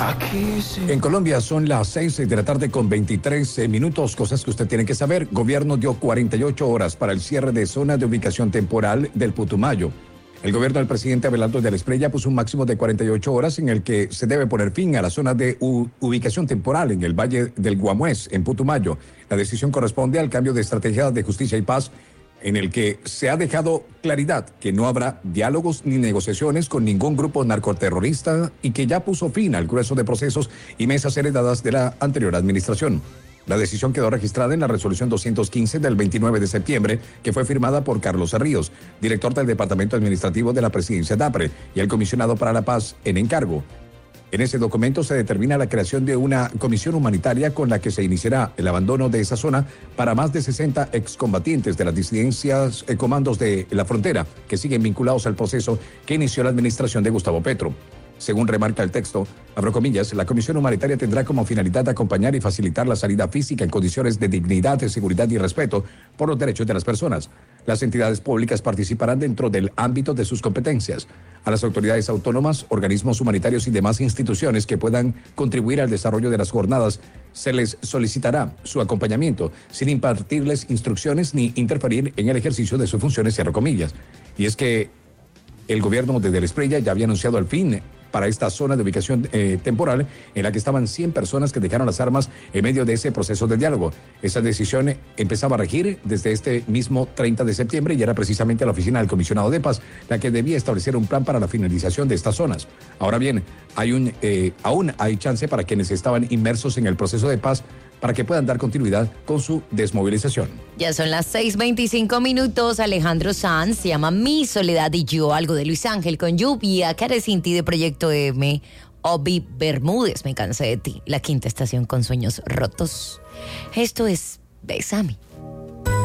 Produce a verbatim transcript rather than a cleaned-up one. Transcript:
Aquí sí. En Colombia son las seis de la tarde con veintitrés minutos, cosas que usted tiene que saber. Gobierno dio cuarenta y ocho horas para el cierre de zona de ubicación temporal del Putumayo. El gobierno del presidente Abelardo de la Espriella puso un máximo de cuarenta y ocho horas en el que se debe poner fin a la zona de u- ubicación temporal en el Valle del Guamués, en Putumayo. La decisión corresponde al cambio de estrategia de justicia y paz, en el que se ha dejado claridad que no habrá diálogos ni negociaciones con ningún grupo narcoterrorista y que ya puso fin al grueso de procesos y mesas heredadas de la anterior administración. La decisión quedó registrada en la resolución doscientos quince del veintinueve de septiembre, que fue firmada por Carlos Ríos, director del Departamento Administrativo de la Presidencia DAPRE, y el comisionado para la paz en encargo. En ese documento se determina la creación de una comisión humanitaria con la que se iniciará el abandono de esa zona para más de sesenta excombatientes de las disidencias eh, comandos de la frontera que siguen vinculados al proceso que inició la administración de Gustavo Petro. Según remarca el texto, abro comillas, la comisión humanitaria tendrá como finalidad acompañar y facilitar la salida física en condiciones de dignidad, de seguridad y respeto por los derechos de las personas. Las entidades públicas participarán dentro del ámbito de sus competencias. A las autoridades autónomas, organismos humanitarios y demás instituciones que puedan contribuir al desarrollo de las jornadas, se les solicitará su acompañamiento sin impartirles instrucciones ni interferir en el ejercicio de sus funciones, cierro comillas. Y es que el gobierno de Del Espriella ya había anunciado el fin para esta zona de ubicación eh, temporal en la que estaban cien personas que dejaron las armas en medio de ese proceso de diálogo. Esa decisión empezaba a regir desde este mismo treinta de septiembre y era precisamente la oficina del comisionado de paz la que debía establecer un plan para la finalización de estas zonas. Ahora bien, hay un, eh, aún hay chance para quienes estaban inmersos en el proceso de paz para que puedan dar continuidad con su desmovilización. Ya son las seis veinticinco minutos. Alejandro Sanz se llama Mi Soledad y Yo, algo de Luis Ángel con Lluvia, Carecinti de Proyecto M, Obi Bermúdez, Me cansé de ti, La Quinta Estación con Sueños Rotos. Esto es Bésame.